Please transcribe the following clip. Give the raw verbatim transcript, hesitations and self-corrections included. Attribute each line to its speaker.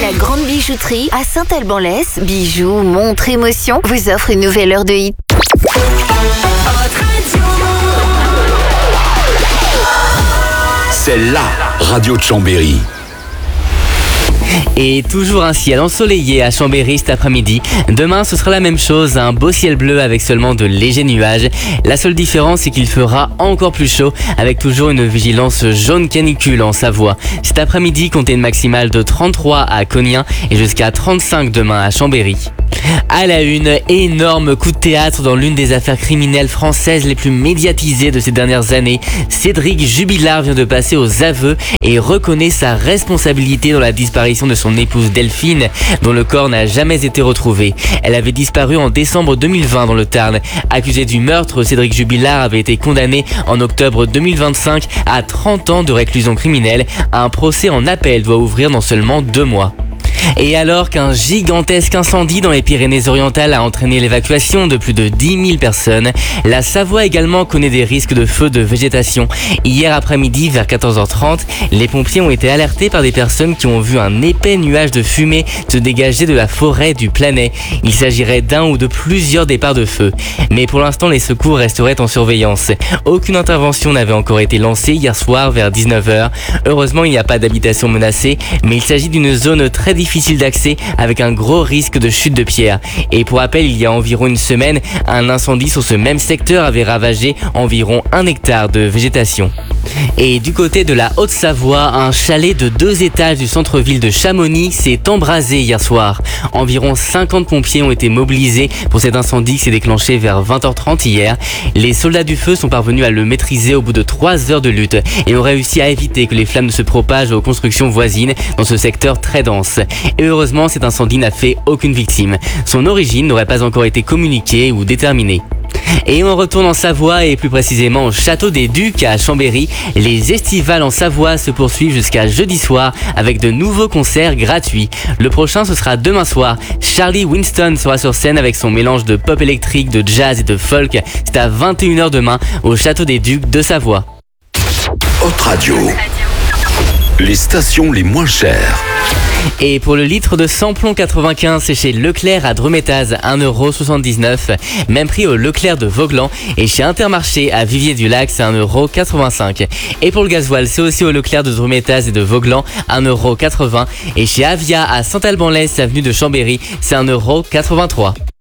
Speaker 1: La grande bijouterie à Saint-Alban-l'Ès, bijoux, montres, émotions, vous offre une nouvelle heure de hit.
Speaker 2: C'est la radio de Chambéry.
Speaker 3: Et toujours un ciel ensoleillé à Chambéry cet après-midi. Demain, ce sera la même chose, un beau ciel bleu avec seulement de légers nuages. La seule différence, c'est qu'il fera encore plus chaud avec toujours une vigilance jaune canicule en Savoie. Cet après-midi, comptez une maximale de trente-trois à Cognien et jusqu'à trente-cinq demain à Chambéry. À la une, énorme coup de théâtre dans l'une des affaires criminelles françaises les plus médiatisées de ces dernières années. Cédric Jubilard vient de passer aux aveux et reconnaît sa responsabilité dans la disparition de son épouse Delphine, dont le corps n'a jamais été retrouvé. Elle avait disparu en décembre deux mille vingt dans le Tarn. Accusé du meurtre, Cédric Jubilard avait été condamné en octobre deux mille vingt-cinq à trente ans de réclusion criminelle. Un procès en appel doit ouvrir dans seulement deux mois. Et alors qu'un gigantesque incendie dans les Pyrénées-Orientales a entraîné l'évacuation de plus de dix mille personnes, la Savoie également connaît des risques de feux de végétation. Hier après-midi, vers quatorze heures trente, les pompiers ont été alertés par des personnes qui ont vu un épais nuage de fumée se dégager de la forêt du Planay. Il s'agirait d'un ou de plusieurs départs de feu. Mais pour l'instant, les secours resteraient en surveillance. Aucune intervention n'avait encore été lancée hier soir vers dix-neuf heures. Heureusement, il n'y a pas d'habitation menacée, mais il s'agit d'une zone très difficile difficile d'accès avec un gros risque de chute de pierre. Et pour rappel, il y a environ une semaine, un incendie sur ce même secteur avait ravagé environ un hectare de végétation. Et du côté de la Haute-Savoie, un chalet de deux étages du centre-ville de Chamonix s'est embrasé hier soir. Environ cinquante pompiers ont été mobilisés pour cet incendie qui s'est déclenché vers vingt heures trente hier. Les soldats du feu sont parvenus à le maîtriser au bout de trois heures de lutte et ont réussi à éviter que les flammes ne se propagent aux constructions voisines dans ce secteur très dense. Et heureusement, cet incendie n'a fait aucune victime. Son origine n'aurait pas encore été communiquée ou déterminée. Et on retourne en Savoie et plus précisément au Château des Ducs à Chambéry. Les estivales en Savoie se poursuivent jusqu'à jeudi soir avec de nouveaux concerts gratuits. Le prochain, ce sera demain soir. Charlie Winston sera sur scène avec son mélange de pop électrique, de jazz et de folk. C'est à vingt et une heures demain au Château des Ducs de Savoie.
Speaker 2: Haute Radio. Les stations les moins chères.
Speaker 3: Et pour le litre de samplon quatre-vingt-quinze, c'est chez Leclerc à Drométaz, un euro soixante-dix-neuf. Même prix au Leclerc de Vauglan. Et chez Intermarché à Vivier-du-Lac, c'est un euro quatre-vingt-cinq. Et pour le gasoil, c'est aussi au Leclerc de Drométaz et de Vauglan, un euro quatre-vingts. Et chez Avia à Saint-Alban-l'Ès, avenue de Chambéry, c'est un euro quatre-vingt-trois.